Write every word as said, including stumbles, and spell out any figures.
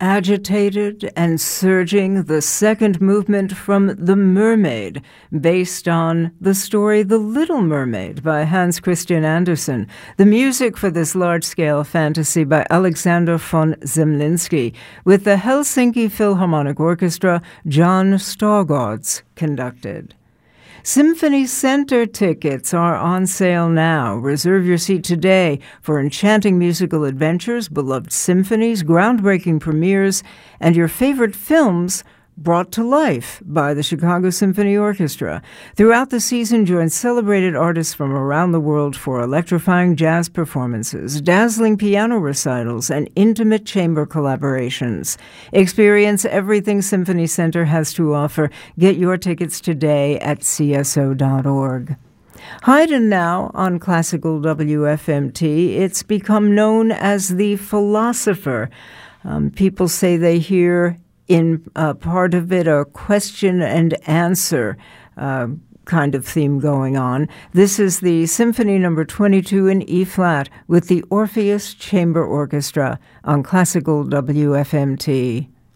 agitated and surging, the second movement from The Mermaid, based on the story The Little Mermaid by Hans Christian Andersen. The music for this large-scale fantasy by Alexander von Zemlinsky, with the Helsinki Philharmonic Orchestra, John Stargaards conducted. Symphony Center tickets are on sale now. Reserve your seat today for enchanting musical adventures, beloved symphonies, groundbreaking premieres, and your favorite films brought to life by the Chicago Symphony Orchestra. Throughout the season, join celebrated artists from around the world for electrifying jazz performances, dazzling piano recitals, and intimate chamber collaborations. Experience everything Symphony Center has to offer. Get your tickets today at C S O dot org. Haydn now on Classical W F M T. It's become known as the philosopher. Um, people say they hear in uh, part of it a question and answer uh, kind of theme going on. This is the Symphony Number twenty-two in E-flat with the Orpheus Chamber Orchestra on Classical W F M T.